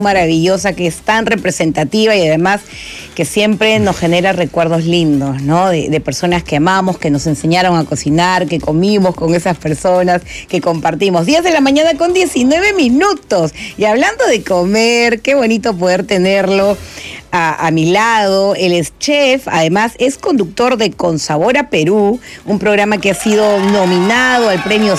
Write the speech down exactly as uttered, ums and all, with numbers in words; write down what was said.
Maravillosa, que es tan representativa y además que siempre nos genera recuerdos lindos, ¿no? De, de personas que amamos, que nos enseñaron a cocinar, que comimos con esas personas, que compartimos. diez de la mañana con diecinueve minutos. Y hablando de comer, qué bonito poder tenerlo a, a mi lado. Él es chef, además es conductor de Con Sabor a Perú, un programa que ha sido nominado al premio